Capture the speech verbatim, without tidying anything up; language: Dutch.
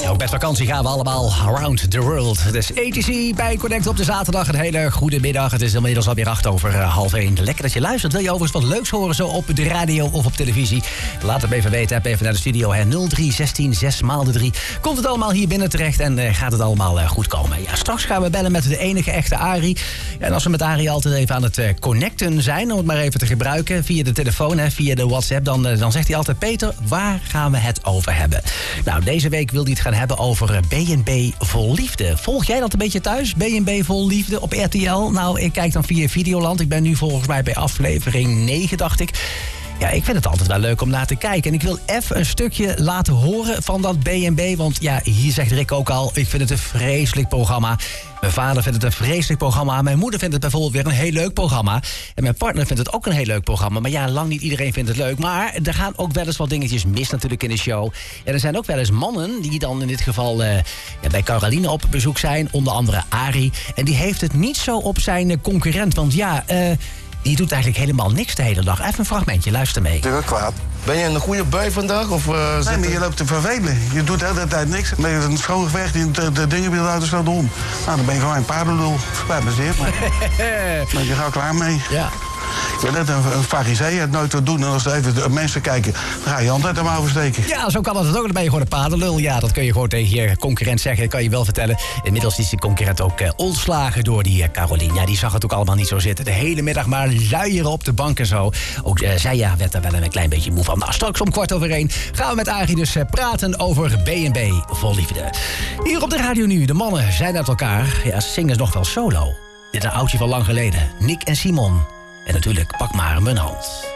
Ja, ook met vakantie gaan we allemaal around the world. Het is A T C bij Connect op de zaterdag. Een hele goede middag. Het is inmiddels alweer acht over uh, half één. Lekker dat je luistert. Wil je overigens wat leuks horen zo op de radio of op televisie? Laat het me even weten. Heb even naar de studio. Hè. nul drie zestien zes maal de drie. Komt het allemaal hier binnen terecht en uh, gaat het allemaal uh, goed komen? Ja, straks gaan we bellen met de enige echte Arie. Ja, en als we met Arie altijd even aan het uh, connecten zijn, om het maar even te gebruiken via de telefoon, hè, via de WhatsApp, dan, uh, dan zegt hij altijd: Peter, waar gaan we het over hebben? Nou, deze week wil hij het gaan hebben over B en B Vol Liefde. Volg jij dat een beetje thuis? B en B Vol Liefde op R T L? Nou, ik kijk dan via Videoland. Ik ben nu volgens mij bij aflevering negen, dacht ik. Ja, ik vind het altijd wel leuk om naar te kijken. En ik wil even een stukje laten horen van dat B en B. Want ja, hier zegt Rick ook al, ik vind het een vreselijk programma. Mijn vader vindt het een vreselijk programma. Mijn moeder vindt het bijvoorbeeld weer een heel leuk programma. En mijn partner vindt het ook een heel leuk programma. Maar ja, lang niet iedereen vindt het leuk. Maar er gaan ook wel eens wat dingetjes mis natuurlijk in de show. En er zijn ook wel eens mannen die dan in dit geval uh, ja, bij Caroline op bezoek zijn. Onder andere Arie. En die heeft het niet zo op zijn uh, concurrent. Want ja, uh, die doet eigenlijk helemaal niks de hele dag. Even een fragmentje, luister mee. Ik ben kwaad. Ben je in een goede bui vandaag? Of, uh, nee, maar je loopt te vervelen. Je doet de hele tijd niks. Ben je een schoongevecht, de, de, de dingen bij de auto staat om. Nou, dan ben je gewoon een paardenlul. Spijt me zeer, maar ben je gauw klaar mee. Ja. Je bent net een, een farisee, het nooit te doen. En als er even de mensen kijken, dan ga je altijd hem oversteken. Ja, zo kan het ook. Dan ben je gewoon een paardenlul. Ja, dat kun je gewoon tegen je concurrent zeggen. Dat kan je wel vertellen. Inmiddels is die concurrent ook uh, ontslagen door die uh, Caroline. Ja, die zag het ook allemaal niet zo zitten. De hele middag maar luieren op de bank en zo. Ook uh, zij ja, werd daar wel een klein beetje moe van. Nou, straks om kwart over één gaan we met Arie dus uh, praten over B en B Vol Liefde. Hier op de radio nu. De mannen zijn uit elkaar. Ja, ze zingen nog wel solo. Dit is een oudje van lang geleden. Nick en Simon. En natuurlijk, pak maar mijn hand.